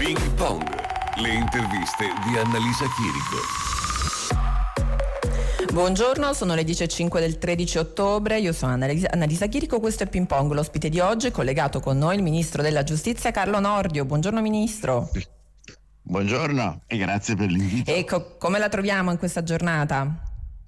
Ping Pong, le interviste di Annalisa Chirico. Buongiorno, sono le 10:05 del 13 ottobre, io sono Annalisa Chirico, questo è Ping Pong. L'ospite di oggi è collegato con noi il Ministro della Giustizia Carlo Nordio. Buongiorno Ministro. Buongiorno e grazie per l'invito. Ecco, come la troviamo in questa giornata?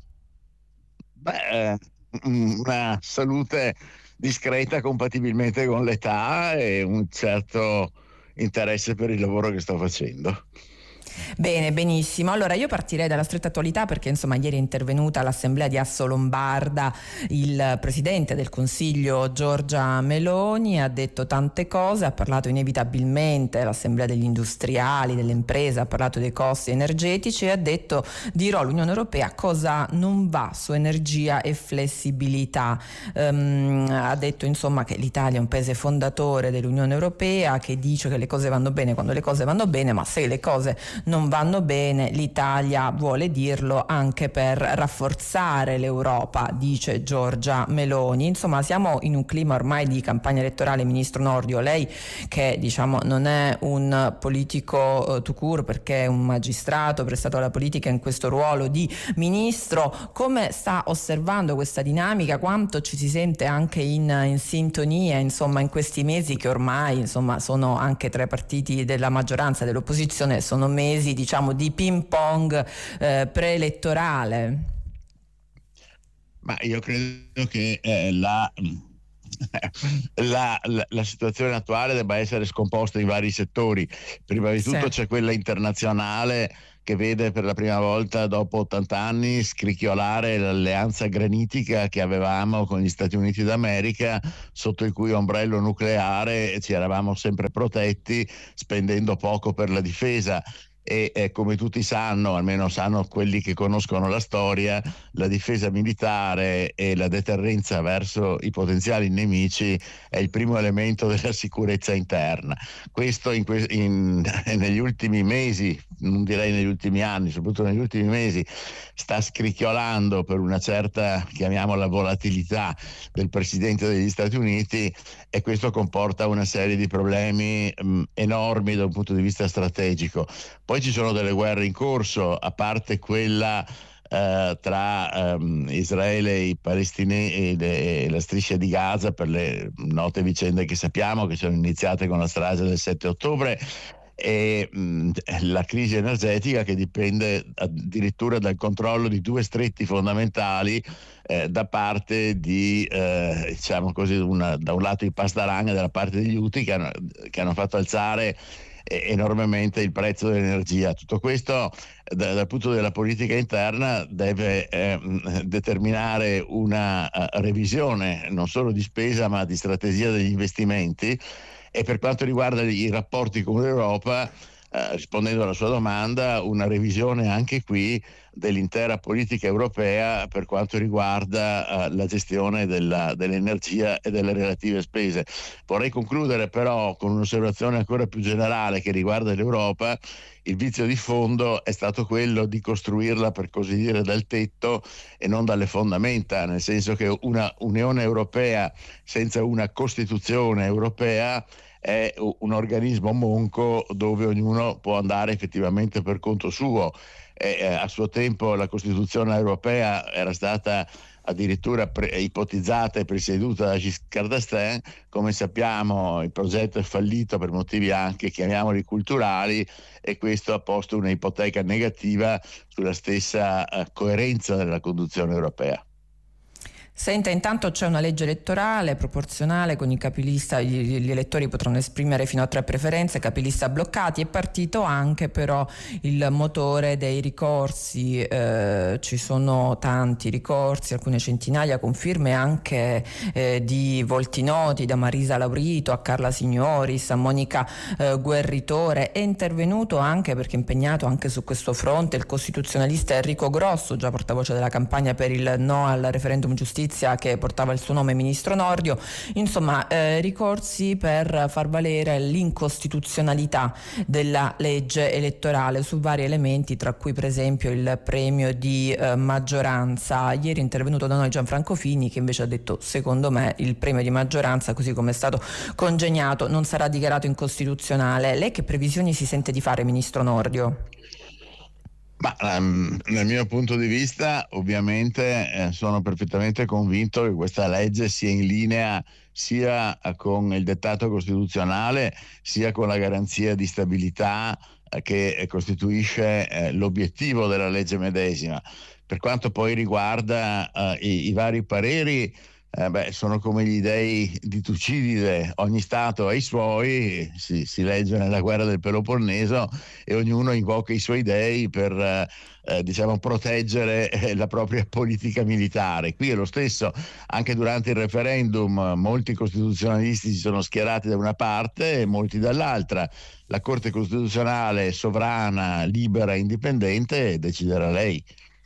Una salute discreta compatibilmente con l'età e un certo interesse per il lavoro che sto facendo. Bene, benissimo. Allora io partirei dalla stretta attualità perché insomma ieri è intervenuta all'Assemblea di Assolombarda il Presidente del Consiglio Giorgia Meloni, ha detto tante cose, ha parlato inevitabilmente dell'Assemblea degli industriali, delle imprese, ha parlato dei costi energetici e ha detto dirò all'Unione Europea cosa non va su energia e flessibilità. Ha detto insomma che l'Italia è un paese fondatore dell'Unione Europea, che dice che le cose vanno bene quando le cose vanno bene, ma se le cose non vanno bene l'Italia vuole dirlo anche per rafforzare l'Europa, dice Giorgia Meloni. Insomma siamo in un clima ormai di campagna elettorale. Ministro Nordio, lei che diciamo non è un politico tout court perché è un magistrato prestato alla politica in questo ruolo di ministro, come sta osservando questa dinamica? Quanto ci si sente anche in sintonia insomma in questi mesi che ormai insomma sono anche tra i partiti della maggioranza e dell'opposizione, sono mesi diciamo di ping pong preelettorale? Ma io credo che la situazione attuale debba essere scomposta in vari settori. Prima di tutto c'è quella internazionale che vede per la prima volta dopo 80 anni scricchiolare l'alleanza granitica che avevamo con gli Stati Uniti d'America, sotto il cui ombrello nucleare ci eravamo sempre protetti spendendo poco per la difesa. E come tutti sanno, almeno sanno quelli che conoscono la storia, la difesa militare e la deterrenza verso i potenziali nemici è il primo elemento della sicurezza interna. Questo negli ultimi mesi, non direi negli ultimi anni, soprattutto negli ultimi mesi, sta scricchiolando per una certa, chiamiamola, volatilità del Presidente degli Stati Uniti, e questo comporta una serie di problemi enormi da un punto di vista strategico. Poi ci sono delle guerre in corso, a parte quella tra Israele e i palestinesi e la striscia di Gaza, per le note vicende che sappiamo che sono iniziate con la strage del 7 ottobre, e la crisi energetica che dipende addirittura dal controllo di due stretti fondamentali da parte di diciamo così, da un lato i Pasdaran e dalla parte degli Houthi che hanno fatto alzare enormemente il prezzo dell'energia. Tutto questo dal punto della politica interna deve determinare una revisione non solo di spesa ma di strategia degli investimenti. E per quanto riguarda i rapporti con l'Europa, rispondendo alla sua domanda, una revisione anche qui dell'intera politica europea per quanto riguarda la gestione dell'energia e delle relative spese. Vorrei concludere però con un'osservazione ancora più generale che riguarda l'Europa. Il vizio di fondo è stato quello di costruirla, per così dire, dal tetto e non dalle fondamenta, nel senso che una Unione Europea senza una Costituzione europea è un organismo monco dove ognuno può andare effettivamente per conto suo. A suo tempo la Costituzione europea era stata addirittura ipotizzata e presieduta da Giscard d'Estaing. Come sappiamo il progetto è fallito per motivi anche, chiamiamoli, culturali, e questo ha posto una ipoteca negativa sulla stessa coerenza della conduzione europea. Senta, intanto c'è una legge elettorale proporzionale con i capilista, gli elettori potranno esprimere fino a 3 preferenze, capilista bloccati. È partito anche però il motore dei ricorsi, ci sono tanti ricorsi, alcune centinaia, con firme anche di volti noti, da Marisa Laurito a Carla Signoris a Monica Guerritore. È intervenuto anche, perché è impegnato anche su questo fronte, il costituzionalista Enrico Grosso, già portavoce della campagna per il no al referendum giustizia giustizia che portava il suo nome, ministro Nordio. Insomma, ricorsi per far valere l'incostituzionalità della legge elettorale su vari elementi, tra cui per esempio il premio di maggioranza. Ieri è intervenuto da noi Gianfranco Fini, che invece ha detto: secondo me il premio di maggioranza, così come è stato congegnato, non sarà dichiarato incostituzionale. Lei che previsioni si sente di fare, ministro Nordio? Ma dal mio punto di vista, ovviamente, sono perfettamente convinto che questa legge sia in linea sia con il dettato costituzionale, sia con la garanzia di stabilità che costituisce l'obiettivo della legge medesima. Per quanto poi riguarda i vari pareri, sono come gli dei di Tucidide, ogni stato ha i suoi, si legge nella guerra del Peloponneso, e ognuno invoca i suoi dei per proteggere la propria politica militare. Qui è lo stesso, anche durante il referendum molti costituzionalisti si sono schierati da una parte e molti dall'altra. La Corte Costituzionale è sovrana, libera, indipendente, e deciderà lei.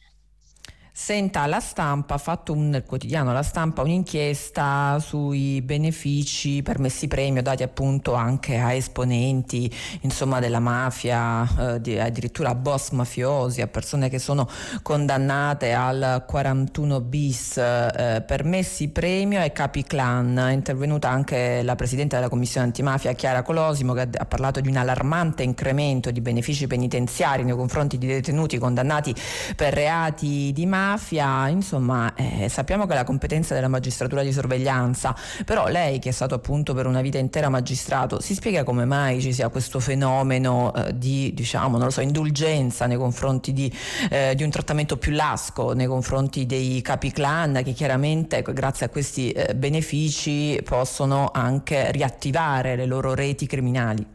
Senta, La Stampa ha fatto nel quotidiano La Stampa un'inchiesta sui benefici permessi premio dati appunto anche a esponenti, insomma, della mafia, addirittura a boss mafiosi, a persone che sono condannate al 41 bis, permessi premio ai capi clan. È intervenuta anche la presidente della commissione antimafia Chiara Colosimo, che ha parlato di un allarmante incremento di benefici penitenziari nei confronti di detenuti condannati per reati di mafia. Insomma, sappiamo che la competenza della magistratura di sorveglianza, però lei, che è stato appunto per una vita intera magistrato, si spiega come mai ci sia questo fenomeno di, non lo so, indulgenza nei confronti di un trattamento più lasco nei confronti dei capi clan, che chiaramente grazie a questi benefici possono anche riattivare le loro reti criminali?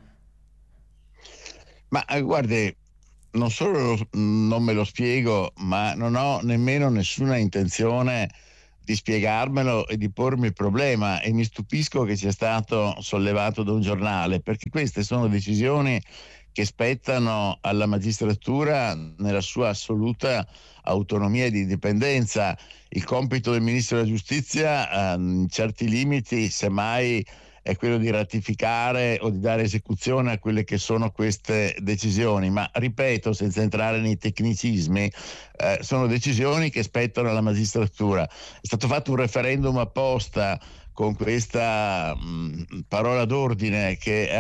Ma guardi, non solo non me lo spiego, ma non ho nemmeno nessuna intenzione di spiegarmelo e di pormi il problema, e mi stupisco che sia stato sollevato da un giornale, perché queste sono decisioni che spettano alla magistratura nella sua assoluta autonomia ed indipendenza. Il compito del Ministro della Giustizia, in certi limiti, semmai, è quello di ratificare o di dare esecuzione a quelle che sono queste decisioni, ma ripeto, senza entrare nei tecnicismi, sono decisioni che spettano alla magistratura. È stato fatto un referendum apposta con questa parola d'ordine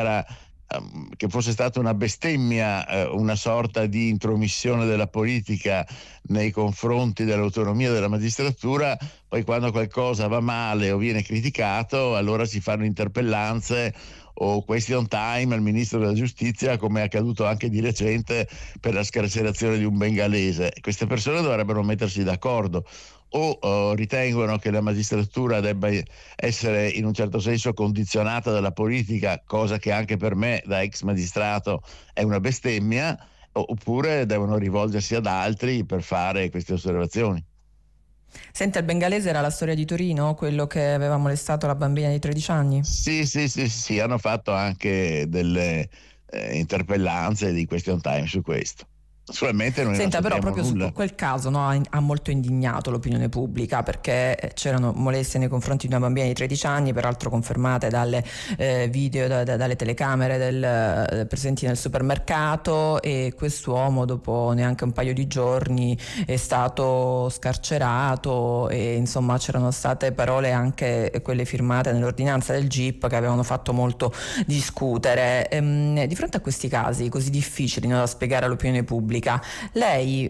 che fosse stata una bestemmia, una sorta di intromissione della politica nei confronti dell'autonomia della magistratura. Poi quando qualcosa va male o viene criticato, allora si fanno interpellanze o question time al ministro della giustizia, come è accaduto anche di recente per la scarcerazione di un bengalese. Queste persone dovrebbero mettersi d'accordo, o ritengono che la magistratura debba essere in un certo senso condizionata dalla politica, cosa che anche per me da ex magistrato è una bestemmia, oppure devono rivolgersi ad altri per fare queste osservazioni. Senta, il bengalese era la storia di Torino, quello che aveva molestato la bambina di 13 anni? Sì, hanno fatto anche delle interpellanze di question time su questo. Solamente non Senta, però proprio nulla. su quel caso, no, ha molto indignato l'opinione pubblica, perché c'erano molestie nei confronti di una bambina di 13 anni, peraltro confermate dalle video, dalle telecamere presenti nel supermercato, e quest'uomo dopo neanche un paio di giorni è stato scarcerato, e insomma c'erano state parole, anche quelle firmate nell'ordinanza del GIP, che avevano fatto molto discutere. Di fronte a questi casi così difficili, no, da spiegare all'opinione pubblica, lei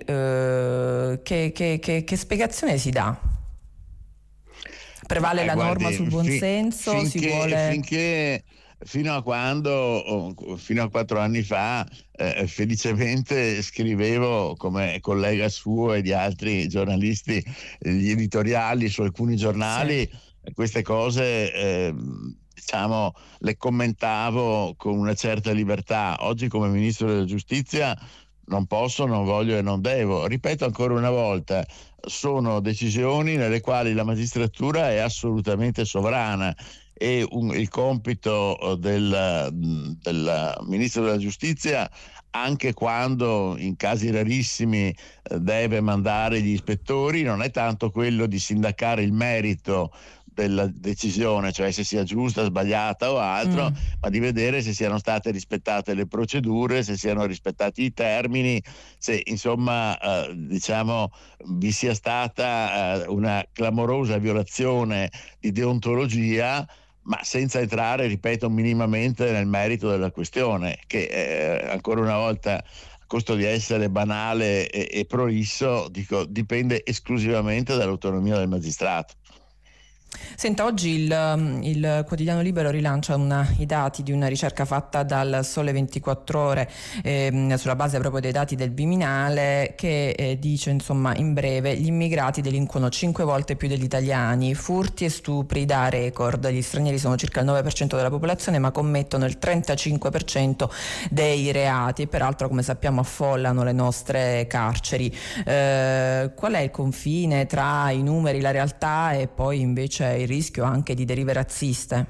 che spiegazione si dà? Prevale la norma sul buonsenso? Finché fino a 4 anni fa, felicemente scrivevo come collega suo e di altri giornalisti gli editoriali su alcuni giornali. Sì. Queste cose le commentavo con una certa libertà. Oggi, come Ministro della Giustizia, non posso, non voglio e non devo. Ripeto ancora una volta, sono decisioni nelle quali la magistratura è assolutamente sovrana, e il compito del Ministro della Giustizia, anche quando in casi rarissimi deve mandare gli ispettori, non è tanto quello di sindacare il merito della decisione, cioè se sia giusta, sbagliata o altro, ma di vedere se siano state rispettate le procedure, se siano rispettati i termini, se insomma diciamo vi sia stata una clamorosa violazione di deontologia, ma senza entrare, ripeto, minimamente nel merito della questione, che ancora una volta, a costo di essere banale e prolisso, dico, dipende esclusivamente dall'autonomia del magistrato. Senta, oggi il quotidiano Libero rilancia i dati di una ricerca fatta dal Sole 24 Ore sulla base proprio dei dati del Viminale, che dice, insomma, in breve: gli immigrati delinquono 5 volte più degli italiani, furti e stupri da record, gli stranieri sono circa il 9% della popolazione ma commettono il 35% dei reati e peraltro, come sappiamo, affollano le nostre carceri. Qual è il confine tra i numeri, la realtà e poi invece il rischio anche di derive razziste?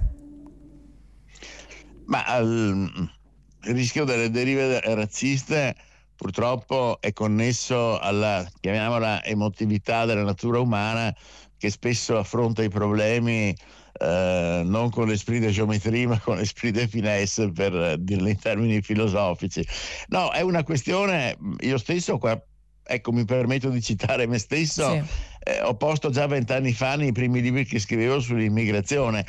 Ma il rischio delle derive razziste purtroppo è connesso alla, chiamiamola, emotività della natura umana, che spesso affronta i problemi non con l'esprit de géométrie ma con l'esprit de finesse, per dirlo in termini filosofici. No, è una questione, io stesso qua, ecco, mi permetto di citare me stesso. Sì. Ho posto già 20 anni fa nei primi libri che scrivevo sull'immigrazione,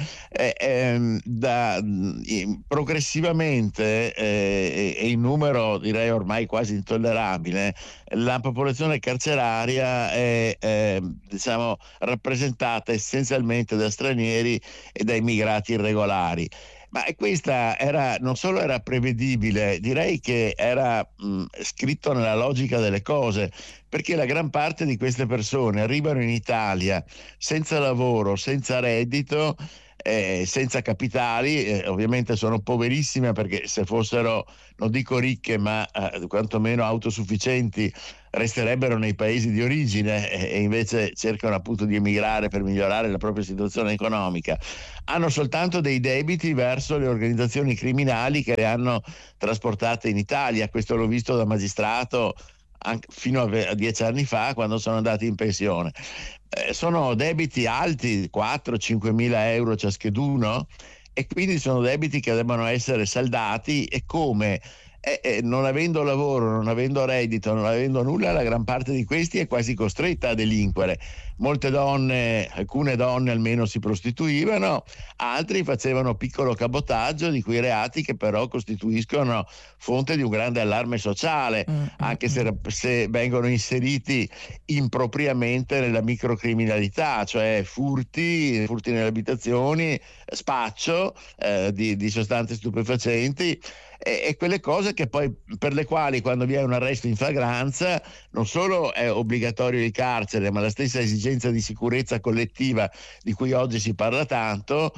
progressivamente e in numero direi ormai quasi intollerabile, la popolazione carceraria è diciamo rappresentata essenzialmente da stranieri e da immigrati irregolari. Ma questa non solo era prevedibile, direi che era scritto nella logica delle cose, perché la gran parte di queste persone arrivano in Italia senza lavoro, senza reddito, senza capitali, ovviamente sono poverissime, perché se fossero, non dico ricche, ma quantomeno autosufficienti, resterebbero nei paesi di origine e invece cercano appunto di emigrare per migliorare la propria situazione economica. Hanno soltanto dei debiti verso le organizzazioni criminali che le hanno trasportate in Italia. Questo l'ho visto da magistrato anche fino a 10 anni fa, quando sono andati in pensione. Sono debiti alti, 4-5 mila euro ciascheduno, e quindi sono debiti che devono essere saldati, e come? Non avendo lavoro, non avendo reddito, non avendo nulla, la gran parte di questi è quasi costretta a delinquere. Molte donne, alcune donne almeno, si prostituivano, altri facevano piccolo cabotaggio, di quei reati che però costituiscono fonte di un grande allarme sociale, anche se vengono inseriti impropriamente nella microcriminalità, cioè furti nelle abitazioni, spaccio di sostanze stupefacenti, e quelle cose che poi, per le quali, quando vi è un arresto in flagranza, non solo è obbligatorio il carcere, ma la stessa esigenza di sicurezza collettiva di cui oggi si parla tanto,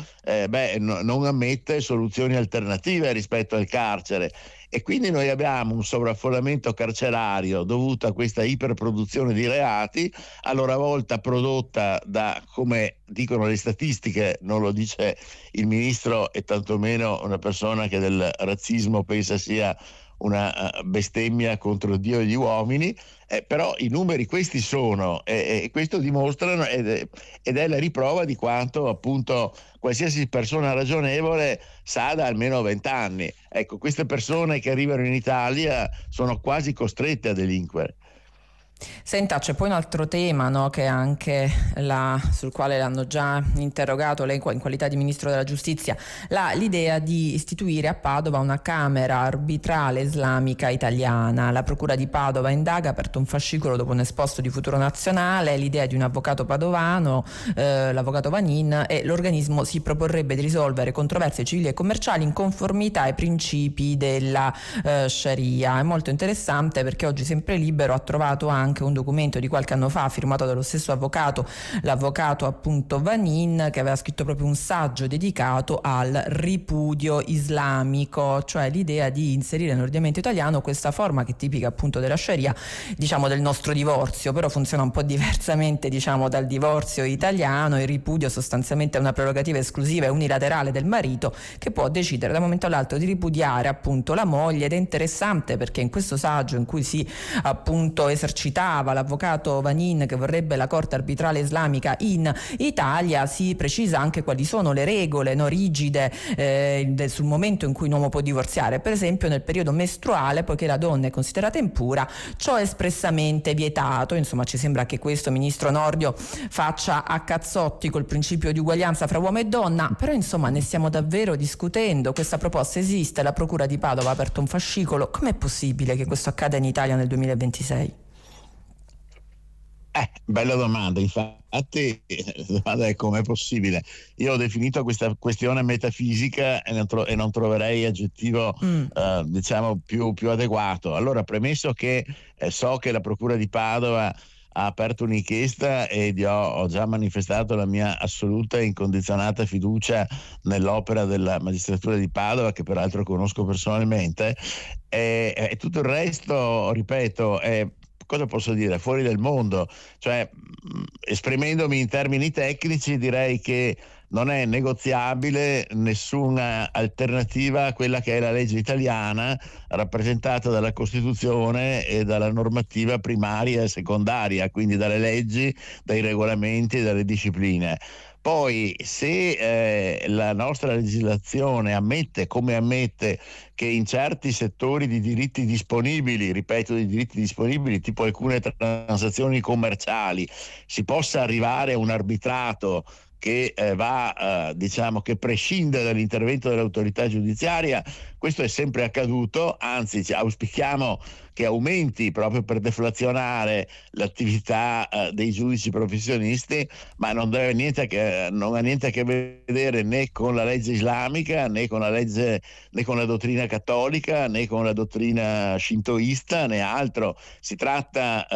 non ammette soluzioni alternative rispetto al carcere. E quindi noi abbiamo un sovraffollamento carcerario dovuto a questa iperproduzione di reati, a loro volta prodotta da, come dicono le statistiche, non lo dice il ministro e tantomeno una persona che del razzismo pensa sia una bestemmia contro Dio e gli uomini, però i numeri questi sono, e questo dimostrano ed è la riprova di quanto appunto qualsiasi persona ragionevole sa da almeno 20 anni. Ecco, queste persone che arrivano in Italia sono quasi costrette a delinquere. Senta, c'è poi un altro tema, no, che anche sul quale l'hanno già interrogato lei in qualità di Ministro della Giustizia, l'idea di istituire a Padova una Camera arbitrale islamica italiana. La Procura di Padova indaga, ha aperto un fascicolo dopo un esposto di Futuro Nazionale, l'idea di un avvocato padovano, l'avvocato Vanin, e l'organismo si proporrebbe di risolvere controversie civili e commerciali in conformità ai principi della Sharia. È molto interessante perché oggi Sempre Libero ha trovato anche anche un documento di qualche anno fa firmato dallo stesso avvocato, l'avvocato appunto Vanin, che aveva scritto proprio un saggio dedicato al ripudio islamico, cioè l'idea di inserire nell'ordinamento italiano questa forma che è tipica appunto della Sharia, diciamo del nostro divorzio, però funziona un po' diversamente diciamo dal divorzio italiano. Il ripudio sostanzialmente è una prerogativa esclusiva e unilaterale del marito, che può decidere da un momento all'altro di ripudiare appunto la moglie. Ed è interessante perché in questo saggio, in cui si appunto esercitava l'avvocato Vanin, che vorrebbe la Corte arbitrale islamica in Italia, si precisa anche quali sono le regole rigide sul momento in cui un uomo può divorziare. Per esempio nel periodo mestruale, poiché la donna è considerata impura, ciò è espressamente vietato. Insomma, ci sembra che questo ministro Nordio faccia a cazzotti col principio di uguaglianza fra uomo e donna, però insomma ne stiamo davvero discutendo. Questa proposta esiste, la Procura di Padova ha aperto un fascicolo. Com'è possibile che questo accada in Italia nel 2026? Bella domanda, infatti la domanda è com'è possibile. Io ho definito questa questione metafisica e non troverei aggettivo diciamo più adeguato. Allora, premesso che so che la Procura di Padova ha aperto un'inchiesta e ho già manifestato la mia assoluta e incondizionata fiducia nell'opera della magistratura di Padova, che peraltro conosco personalmente, e tutto il resto, ripeto, è, cosa posso dire, fuori del mondo. Cioè, esprimendomi in termini tecnici, direi che non è negoziabile nessuna alternativa a quella che è la legge italiana, rappresentata dalla Costituzione e dalla normativa primaria e secondaria, quindi dalle leggi, dai regolamenti e dalle discipline. Poi se la nostra legislazione ammette, come ammette, che in certi settori di diritti disponibili, ripeto, di diritti disponibili, tipo alcune transazioni commerciali, si possa arrivare a un arbitrato che diciamo che prescinde dall'intervento dell'autorità giudiziaria, questo è sempre accaduto, anzi auspichiamo che aumenti proprio per deflazionare l'attività dei giudici professionisti, ma non ha niente a che vedere né con la legge islamica, né con la dottrina cattolica, né con la dottrina shintoista, né altro. Si tratta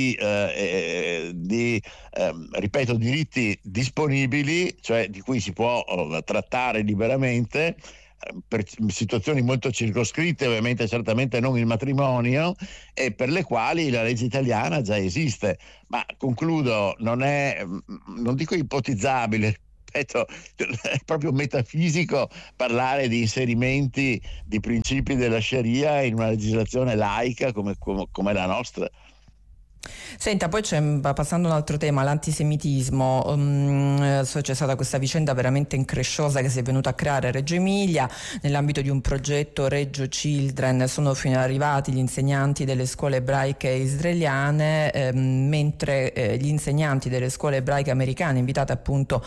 ripeto, diritti disponibili, cioè di cui si può trattare liberamente, per situazioni molto circoscritte, ovviamente certamente non il matrimonio, e per le quali la legge italiana già esiste. Ma concludo, non dico ipotizzabile, ripeto, è proprio metafisico parlare di inserimenti di principi della Sharia in una legislazione laica come la nostra. Senta, poi passando a un altro tema, l'antisemitismo. C'è stata questa vicenda veramente incresciosa che si è venuta a creare a Reggio Emilia nell'ambito di un progetto Reggio Children. Sono fino arrivati gli insegnanti delle scuole ebraiche israeliane, mentre gli insegnanti delle scuole ebraiche americane, invitati appunto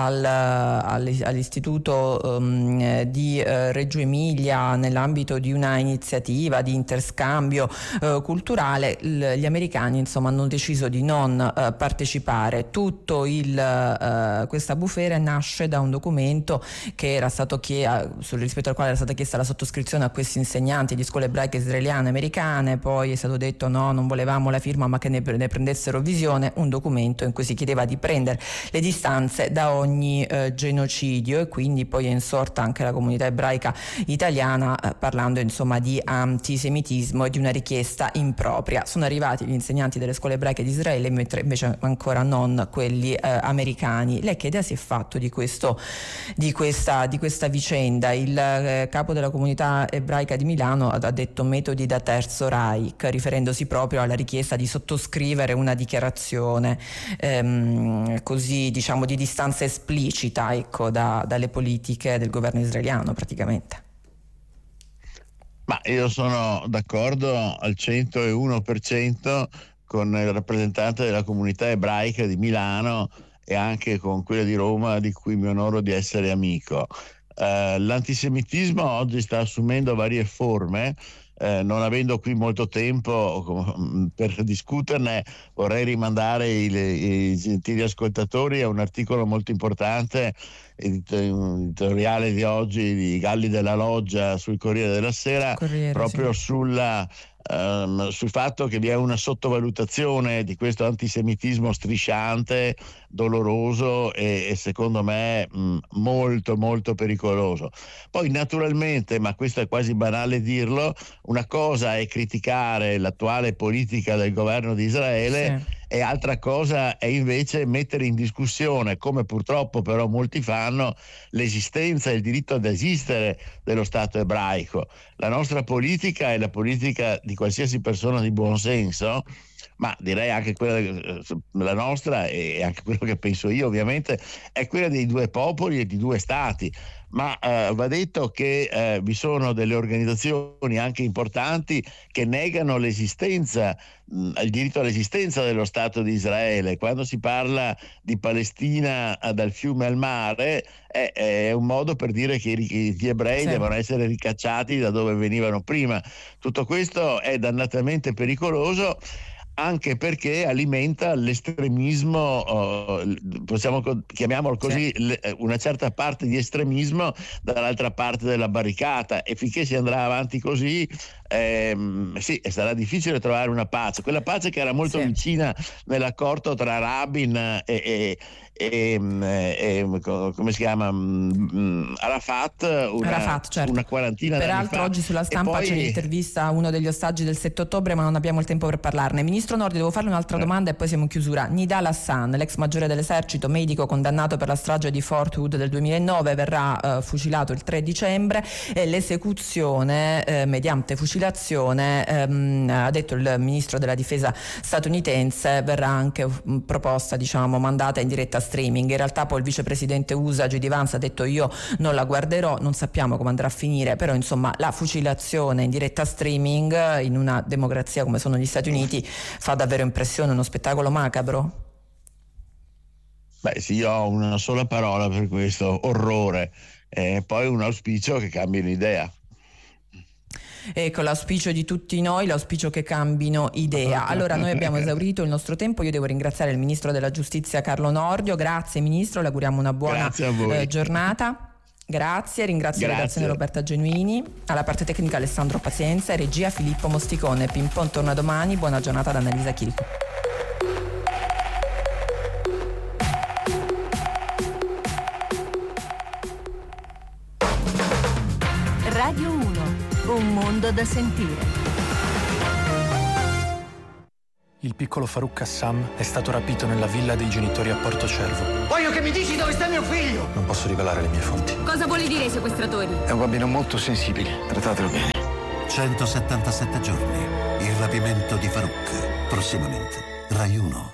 all'istituto di Reggio Emilia nell'ambito di una iniziativa di interscambio culturale, gli americani insomma hanno deciso di non partecipare. Questa bufera nasce da un documento che era stato rispetto al quale era stata chiesta la sottoscrizione a questi insegnanti di scuole ebraiche israeliane americane. Poi è stato detto no, non volevamo la firma, ma che ne prendessero visione, un documento in cui si chiedeva di prendere le distanze da ogni genocidio, e quindi poi è insorta anche la comunità ebraica italiana parlando insomma di antisemitismo e di una richiesta impropria. Sono arrivati gli insegnanti delle scuole ebraiche di Israele, mentre invece ancora non quelli americani. Lei che idea si è fatto di questa vicenda? Il capo della comunità ebraica di Milano ha detto metodi da terzo Reich, riferendosi proprio alla richiesta di sottoscrivere una dichiarazione così, diciamo, di distanza esplicita, ecco, dalle politiche del governo israeliano praticamente. Ma io sono d'accordo al 101% con il rappresentante della comunità ebraica di Milano e anche con quella di Roma, di cui mi onoro di essere amico. L'antisemitismo oggi sta assumendo varie forme. Non avendo qui molto tempo per discuterne, vorrei rimandare i gentili ascoltatori a un articolo molto importante editoriale di oggi di Galli della Loggia sul Corriere della Sera, proprio sì, sul fatto che vi è una sottovalutazione di questo antisemitismo strisciante, doloroso e secondo me molto molto pericoloso. Poi naturalmente, ma questo è quasi banale dirlo, una cosa è criticare l'attuale politica del governo di Israele, sì, e altra cosa è invece mettere in discussione, come purtroppo però molti fanno, l'esistenza e il diritto ad esistere dello Stato ebraico. La nostra politica è la politica di qualsiasi persona di buon senso, ma direi anche quella, la nostra e anche quello che penso io ovviamente, è quella dei due popoli e di due stati. Ma va detto che vi sono delle organizzazioni anche importanti che negano l'esistenza, il diritto all'esistenza dello Stato di Israele. Quando si parla di Palestina dal fiume al mare è un modo per dire che gli ebrei, sì, devono essere ricacciati da dove venivano prima. Tutto questo è dannatamente pericoloso, anche perché alimenta l'estremismo, chiamiamolo così, sì, una certa parte di estremismo dall'altra parte della barricata, e finché si andrà avanti così sì, sarà difficile trovare una pace, quella pace che era molto, sì, vicina nell'accordo tra Rabin e come si chiama, Arafat, certo, una quarantina d'anni fa. Peraltro oggi sulla Stampa c'è un'intervista a uno degli ostaggi del 7 ottobre, ma non abbiamo il tempo per parlarne. Ministro Nordio, devo farle un'altra domanda e poi siamo in chiusura. Nidal Hassan, l'ex maggiore dell'esercito, medico condannato per la strage di Fort Hood del 2009, verrà fucilato il 3 dicembre e l'esecuzione mediante fucilazione, ha detto il ministro della difesa statunitense, verrà anche proposta, diciamo, mandata in diretta streaming. In realtà poi il vicepresidente USA J.D. Vance ha detto: io non la guarderò, non sappiamo come andrà a finire, però insomma la fucilazione in diretta streaming in una democrazia come sono gli Stati Uniti fa davvero impressione, uno spettacolo macabro. Beh sì, io ho una sola parola per questo: orrore. Poi un auspicio che cambino idea. Ecco, l'auspicio di tutti noi, l'auspicio che cambino idea. Allora, noi abbiamo esaurito il nostro tempo. Io devo ringraziare il ministro della giustizia Carlo Nordio. Grazie ministro, le auguriamo una buona giornata. Grazie, ringrazio la redazione Roberta Genuini, alla parte tecnica Alessandro Pazienza e regia Filippo Mosticone. Pimpon torna domani, buona giornata da Annalisa Chirico. Radio 1, un mondo da sentire. Il piccolo Farouk Kassam è stato rapito nella villa dei genitori a Portocervo. Voglio che mi dici dove sta mio figlio! Non posso rivelare le mie fonti. Cosa vuole dire ai sequestratori? È un bambino molto sensibile, trattatelo bene. 177 giorni, il rapimento di Farouk. Prossimamente, Rai 1.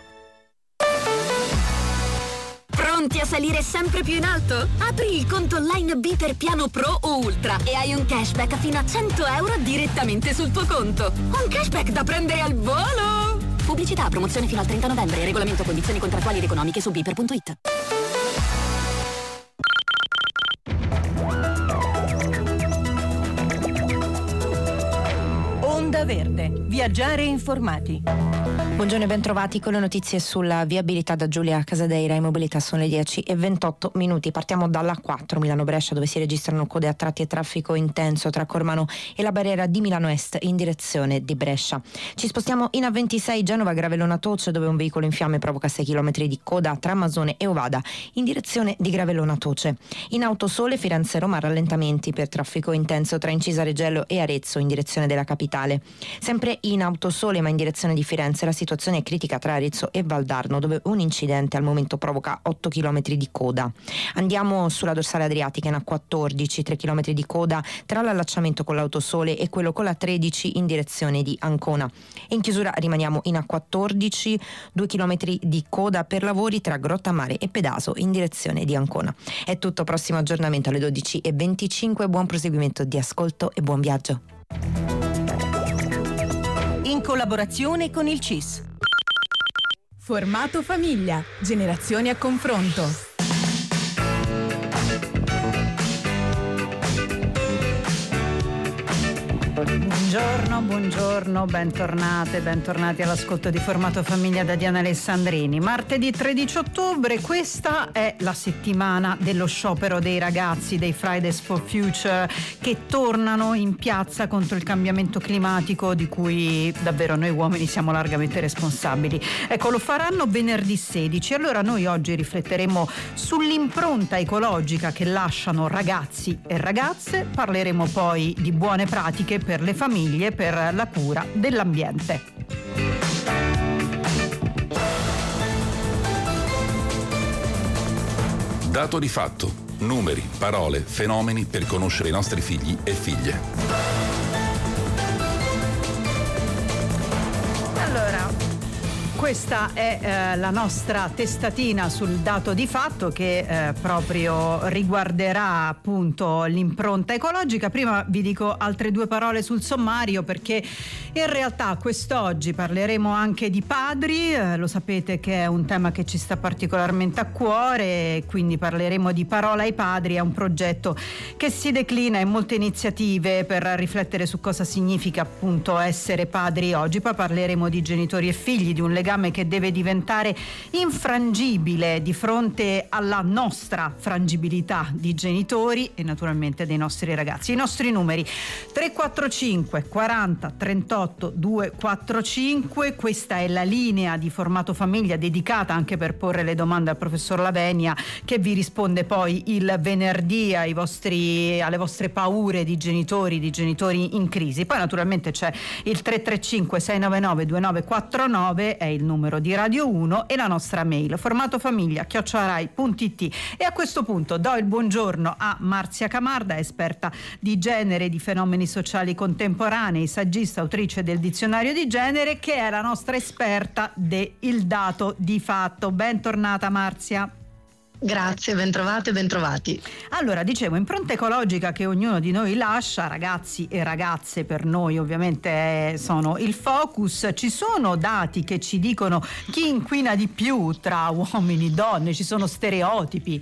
Pronti a salire sempre più in alto? Apri il conto online B per piano Pro o Ultra e hai un cashback fino a 100 euro direttamente sul tuo conto. Un cashback da prendere al volo! Pubblicità, promozione fino al 30 novembre. Regolamento, condizioni contrattuali ed economiche su biper.it. Onda Verde, viaggiare informati. Buongiorno e bentrovati con le notizie sulla viabilità da Giulia Casadeira. In mobilità sono le 10:28. Partiamo dalla 4 Milano-Brescia, dove si registrano code a tratti e traffico intenso tra Cormano e la barriera di Milano Est in direzione di Brescia. Ci spostiamo in A26 Genova-Gravellona-Toce, dove un veicolo in fiamme provoca 6 km di coda tra Masone e Ovada in direzione di Gravellona-Toce. In Autosole Firenze-Roma rallentamenti per traffico intenso tra Incisa Reggello e Arezzo in direzione della capitale. Sempre in Autosole ma in direzione di Firenze la situazione è critica tra Arezzo e Valdarno, dove un incidente al momento provoca 8 km di coda. Andiamo sulla dorsale adriatica in A14, 3 km di coda tra l'allacciamento con l'Autosole e quello con la 13 in direzione di Ancona. E in chiusura rimaniamo in A14, 2 km di coda per lavori tra Grottammare e Pedaso in direzione di Ancona. È tutto, prossimo aggiornamento alle 12:25. Buon proseguimento di ascolto e buon viaggio. In collaborazione con il CIS. Formato famiglia, generazioni a confronto. Buongiorno, bentornati all'ascolto di Formato Famiglia da Diana Alessandrini. Martedì 13 ottobre, questa è la settimana dello sciopero dei ragazzi dei Fridays for Future che tornano in piazza contro il cambiamento climatico di cui davvero noi uomini siamo largamente responsabili. Ecco, lo faranno venerdì 16. Allora noi oggi rifletteremo sull'impronta ecologica che lasciano ragazzi e ragazze, parleremo poi di buone pratiche per le famiglie per la cura dell'ambiente. Dato di fatto, numeri, parole, fenomeni per conoscere i nostri figli e figlie. Questa è la nostra testatina sul dato di fatto che proprio riguarderà appunto l'impronta ecologica. Prima vi dico altre due parole sul sommario, perché in realtà quest'oggi parleremo anche di padri, lo sapete che è un tema che ci sta particolarmente a cuore, quindi parleremo di Parola ai padri. È un progetto che si declina in molte iniziative per riflettere su cosa significa appunto essere padri oggi. Poi parleremo di genitori e figli, di un legame che deve diventare infrangibile di fronte alla nostra frangibilità di genitori e naturalmente dei nostri ragazzi. I nostri numeri 345 40 38 245, questa è la linea di Formato Famiglia dedicata anche per porre le domande al professor Lavenia, che vi risponde poi il venerdì alle vostre paure di genitori in crisi. Poi naturalmente c'è il 335 699 2949, è il numero di Radio 1, e la nostra mail formatofamiglia@rai.it. E a questo punto do il buongiorno a Marzia Camarda, esperta di genere e di fenomeni sociali contemporanei, saggista, autrice del dizionario di genere, che è la nostra esperta del dato di fatto. Bentornata Marzia. Grazie, bentrovate e bentrovati. Allora, dicevo, impronta ecologica che ognuno di noi lascia, ragazzi e ragazze per noi ovviamente sono il focus. Ci sono dati che ci dicono chi inquina di più tra uomini e donne, ci sono stereotipi.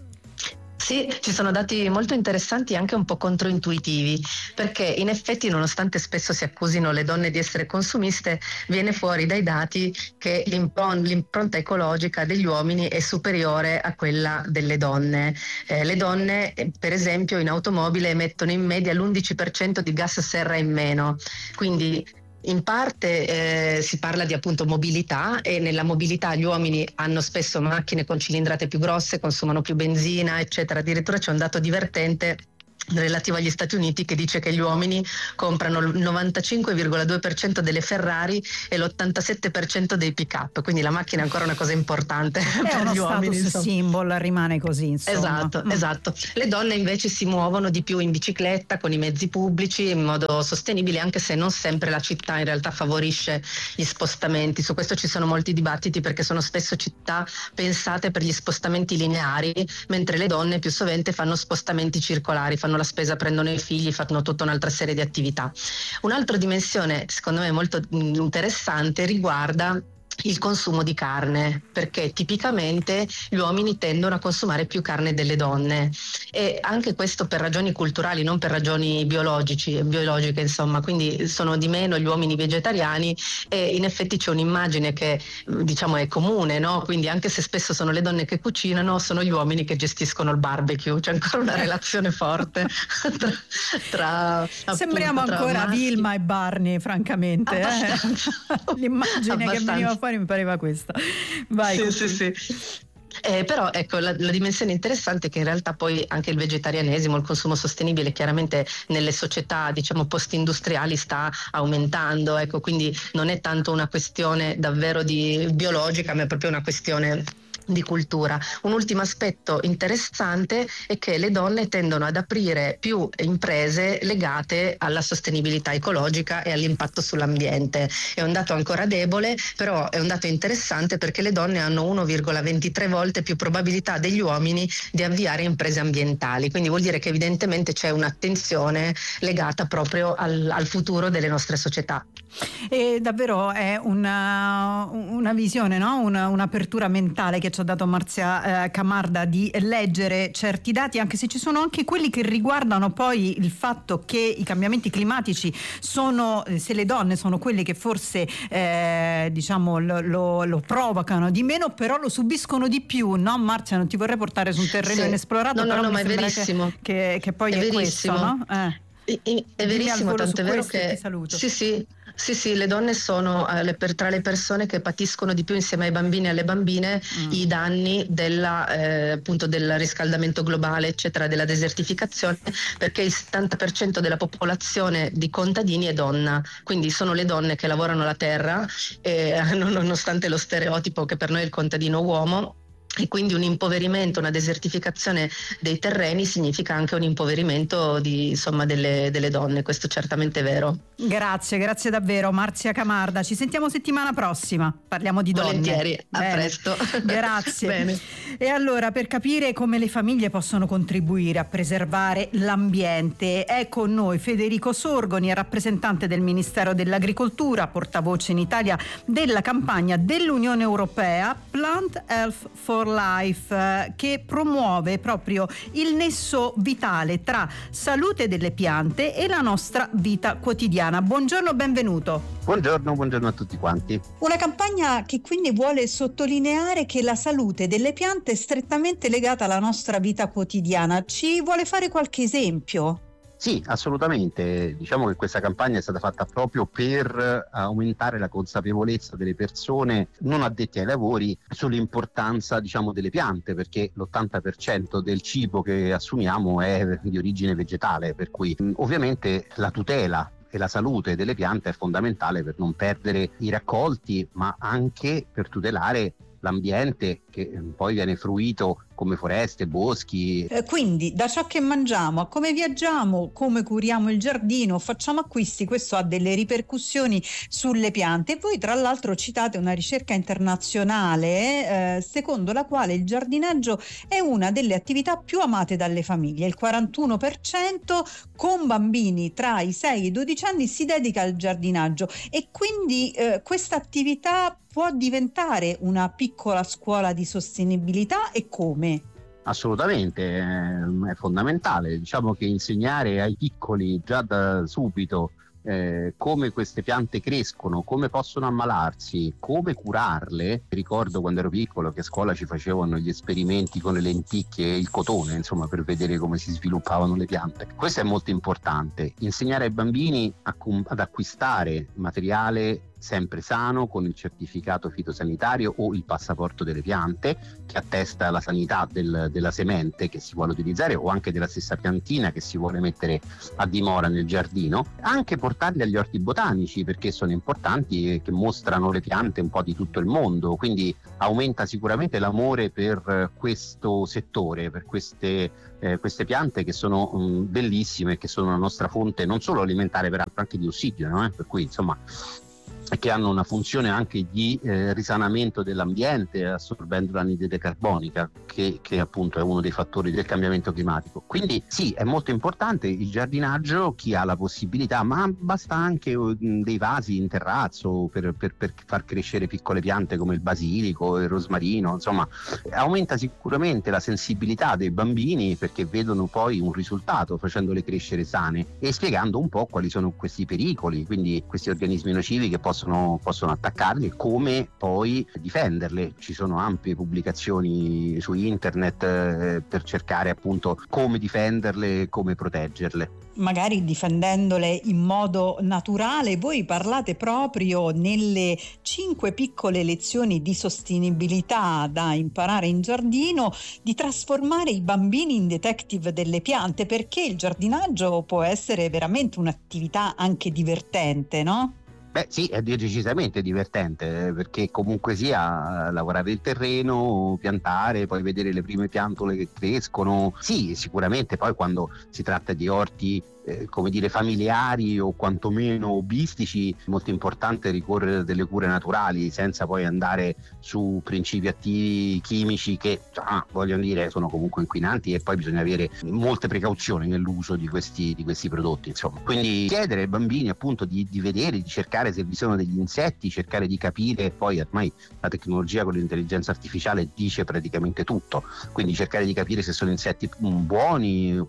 Sì, ci sono dati molto interessanti e anche un po' controintuitivi, perché in effetti, nonostante spesso si accusino le donne di essere consumiste, viene fuori dai dati che l'impronta ecologica degli uomini è superiore a quella delle donne. Le donne, per esempio, in automobile emettono in media l'11% di gas serra in meno, quindi in parte si parla di appunto mobilità, e nella mobilità gli uomini hanno spesso macchine con cilindrate più grosse, consumano più benzina, eccetera. Addirittura c'è un dato divertente relativo agli Stati Uniti che dice che gli uomini comprano il 95,2% delle Ferrari e l'87% dei pick-up, quindi la macchina è ancora una cosa importante per uno gli uomini. Status symbol, rimane così, insomma. Esatto. Le donne invece si muovono di più in bicicletta, con i mezzi pubblici, in modo sostenibile, anche se non sempre la città in realtà favorisce gli spostamenti. Su questo ci sono molti dibattiti, perché sono spesso città pensate per gli spostamenti lineari, mentre le donne più sovente fanno spostamenti circolari, fanno la spesa, prendono i figli, fanno tutta un'altra serie di attività. Un'altra dimensione secondo me molto interessante riguarda il consumo di carne, perché tipicamente gli uomini tendono a consumare più carne delle donne, e anche questo per ragioni culturali, non per ragioni biologiche, insomma. Quindi sono di meno gli uomini vegetariani, e in effetti c'è un'immagine che diciamo è comune, no? Quindi anche se spesso sono le donne che cucinano, sono gli uomini che gestiscono il barbecue. C'è ancora una relazione forte tra sembriamo appunto, ancora maschi. Vilma e Barney, francamente. L'immagine che veniva fuori mi pareva questa. Vai. Sì. Però ecco, la dimensione interessante è che in realtà poi anche il vegetarianesimo, il consumo sostenibile, chiaramente nelle società diciamo post-industriali sta aumentando, ecco, quindi non è tanto una questione davvero di biologica, ma è proprio una questione di cultura. Un ultimo aspetto interessante è che le donne tendono ad aprire più imprese legate alla sostenibilità ecologica e all'impatto sull'ambiente. È un dato ancora debole, però è un dato interessante, perché le donne hanno 1,23 volte più probabilità degli uomini di avviare imprese ambientali, quindi vuol dire che evidentemente c'è un'attenzione legata proprio al futuro delle nostre società. E davvero è una visione, no? Un'apertura mentale che ci ha dato Marzia Camarda di leggere certi dati, anche se ci sono anche quelli che riguardano poi il fatto che i cambiamenti climatici sono, se le donne sono quelle che forse diciamo lo provocano di meno, però lo subiscono di più, no Marzia? Non ti vorrei portare su un terreno inesplorato, però ma è verissimo. Che poi è questo, no? È verissimo, tanto è vero che sì, le donne sono tra le persone che patiscono di più, insieme ai bambini e alle bambine, i danni appunto del riscaldamento globale, eccetera, della desertificazione, perché il 70% della popolazione di contadini è donna, quindi sono le donne che lavorano la terra, nonostante lo stereotipo che per noi è il contadino uomo. E quindi un impoverimento, una desertificazione dei terreni significa anche un impoverimento delle donne, questo certamente è vero. Grazie davvero Marzia Camarda, ci sentiamo settimana prossima, parliamo di donne. Volentieri, a presto. Grazie. Bene. E allora, per capire come le famiglie possono contribuire a preservare l'ambiente, è con noi Federico Sorgoni, rappresentante del Ministero dell'Agricoltura, portavoce in Italia della campagna dell'Unione Europea Plant Health for Life, che promuove proprio il nesso vitale tra salute delle piante e la nostra vita quotidiana. Buongiorno, benvenuto. Buongiorno a tutti quanti. Una campagna che quindi vuole sottolineare che la salute delle piante è strettamente legata alla nostra vita quotidiana. Ci vuole fare qualche esempio? Sì, assolutamente. Diciamo che questa campagna è stata fatta proprio per aumentare la consapevolezza delle persone non addetti ai lavori sull'importanza, delle piante, perché l'80% del cibo che assumiamo è di origine vegetale, per cui ovviamente la tutela e la salute delle piante è fondamentale per non perdere i raccolti, ma anche per tutelare l'ambiente che poi viene fruito come foreste, boschi. Quindi da ciò che mangiamo a come viaggiamo, come curiamo il giardino, facciamo acquisti, questo ha delle ripercussioni sulle piante. E voi tra l'altro citate una ricerca internazionale secondo la quale il giardinaggio è una delle attività più amate dalle famiglie. Il 41% con bambini tra i 6 e i 12 anni si dedica al giardinaggio, e quindi questa attività può diventare una piccola scuola di sostenibilità, e come? Assolutamente, è fondamentale. Diciamo che insegnare ai piccoli già da subito come queste piante crescono, come possono ammalarsi, come curarle. Ricordo quando ero piccolo che a scuola ci facevano gli esperimenti con le lenticchie e il cotone, per vedere come si sviluppavano le piante. Questo è molto importante, insegnare ai bambini ad acquistare materiale sempre sano, con il certificato fitosanitario o il passaporto delle piante che attesta la sanità della semente che si vuole utilizzare, o anche della stessa piantina che si vuole mettere a dimora nel giardino. Anche portarli agli orti botanici, perché sono importanti e che mostrano le piante un po' di tutto il mondo, quindi aumenta sicuramente l'amore per questo settore, per queste piante che sono bellissime e che sono la nostra fonte non solo alimentare, peraltro anche di ossigeno, per cui che hanno una funzione anche di risanamento dell'ambiente, assorbendo l'anidride carbonica, che appunto è uno dei fattori del cambiamento climatico. Quindi sì, è molto importante il giardinaggio, chi ha la possibilità, ma basta anche dei vasi in terrazzo per far crescere piccole piante come il basilico, il rosmarino, aumenta sicuramente la sensibilità dei bambini, perché vedono poi un risultato facendole crescere sane e spiegando un po' quali sono questi pericoli, quindi questi organismi nocivi che possono attaccarli e come poi difenderle. Ci sono ampie pubblicazioni su internet per cercare appunto come difenderle, come proteggerle. Magari difendendole in modo naturale. Voi parlate proprio nelle 5 piccole lezioni di sostenibilità da imparare in giardino di trasformare i bambini in detective delle piante, perché il giardinaggio può essere veramente un'attività anche divertente, no? Sì, è decisamente divertente, perché comunque sia lavorare il terreno, piantare, poi vedere le prime piantole che crescono. Sì, sicuramente poi quando si tratta di orti come dire, familiari o quantomeno hobbyistici, molto importante ricorrere a delle cure naturali senza poi andare su principi attivi chimici che voglio dire sono comunque inquinanti, e poi bisogna avere molte precauzioni nell'uso di questi prodotti, insomma. Quindi chiedere ai bambini appunto di vedere, di cercare se vi sono degli insetti, cercare di capire, poi ormai la tecnologia con l'intelligenza artificiale dice praticamente tutto, quindi cercare di capire se sono insetti buoni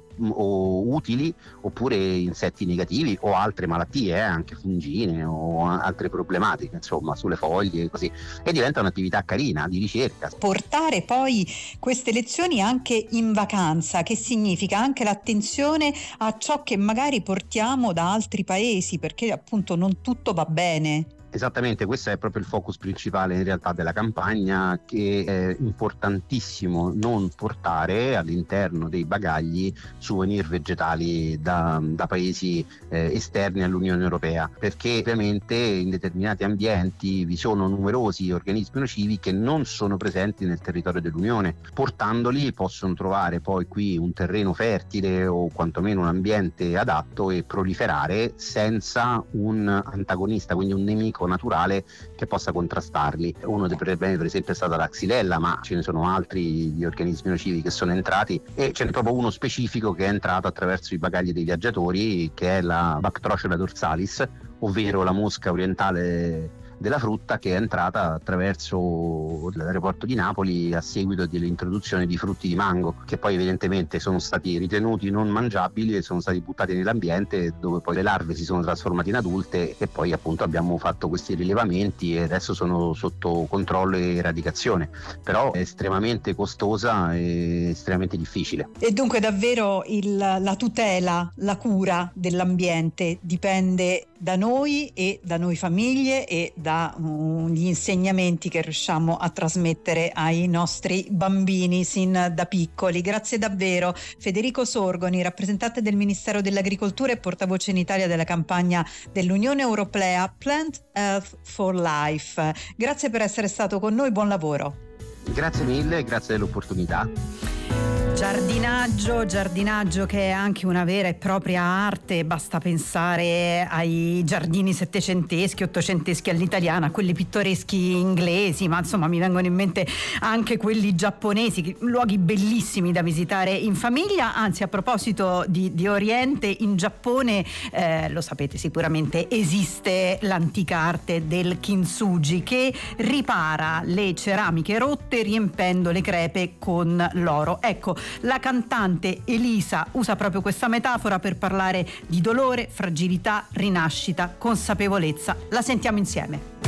o utili oppure insetti negativi o altre malattie, anche fungine o altre problematiche, insomma, sulle foglie, così, e diventa un'attività carina di ricerca. Portare poi queste lezioni anche in vacanza, che significa anche l'attenzione a ciò che magari portiamo da altri paesi, perché appunto non tutto va bene. Esattamente, questo è proprio il focus principale in realtà della campagna, che è importantissimo non portare all'interno dei bagagli souvenir vegetali da paesi esterni all'Unione Europea, perché ovviamente in determinati ambienti vi sono numerosi organismi nocivi che non sono presenti nel territorio dell'Unione. Portandoli possono trovare poi qui un terreno fertile o quantomeno un ambiente adatto e proliferare senza un antagonista, quindi un nemico naturale che possa contrastarli. Uno dei problemi per esempio è stata la xylella, ma ce ne sono altri di organismi nocivi che sono entrati, e ce n'è proprio uno specifico che è entrato attraverso i bagagli dei viaggiatori, che è la Bactrochila dorsalis, ovvero la mosca orientale della frutta, che è entrata attraverso l'aeroporto di Napoli a seguito dell'introduzione di frutti di mango, che poi evidentemente sono stati ritenuti non mangiabili e sono stati buttati nell'ambiente, dove poi le larve si sono trasformate in adulte, e poi appunto abbiamo fatto questi rilevamenti e adesso sono sotto controllo e eradicazione, però è estremamente costosa e estremamente difficile. E dunque davvero la tutela, la cura dell'ambiente dipende da noi e da noi famiglie e dagli insegnamenti che riusciamo a trasmettere ai nostri bambini sin da piccoli. Grazie davvero. Federico Sorgoni, rappresentante del Ministero dell'Agricoltura e portavoce in Italia della campagna dell'Unione Europea Plant Health for Life. Grazie per essere stato con noi, buon lavoro. Grazie mille, grazie dell'opportunità. Giardinaggio che è anche una vera e propria arte, basta pensare ai giardini settecenteschi, ottocenteschi all'italiana, quelli pittoreschi inglesi, ma insomma mi vengono in mente anche quelli giapponesi, luoghi bellissimi da visitare in famiglia. Anzi, a proposito di Oriente, in Giappone, lo sapete sicuramente, esiste l'antica arte del kintsugi, che ripara le ceramiche rotte riempendo le crepe con l'oro. Ecco, la cantante Elisa usa proprio questa metafora per parlare di dolore, fragilità, rinascita, consapevolezza. La sentiamo insieme.